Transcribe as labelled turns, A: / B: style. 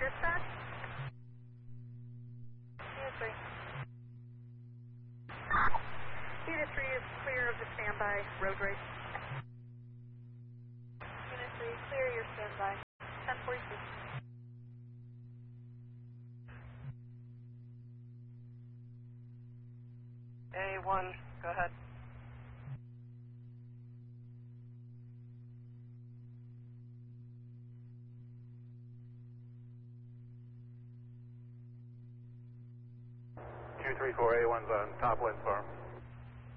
A: dispatch. Unit 3. Unit 3 is clear of the standby road race. Unit 3, clear your standby. 1042.
B: A1, go ahead.
C: A1's on top wind farm.